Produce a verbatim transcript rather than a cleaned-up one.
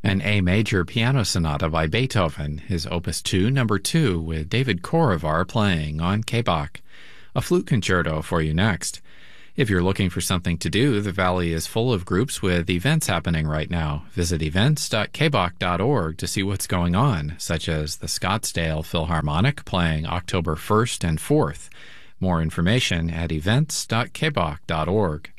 An A major piano sonata by Beethoven, his Opus two, number two, with David Korovar playing on K B A C. A flute concerto for you next. If you're looking for something to do, the Valley is full of groups with events happening right now. Visit events dot k b a c dot org to see what's going on, such as the Scottsdale Philharmonic playing October first and fourth. More information at events dot k b a c dot org.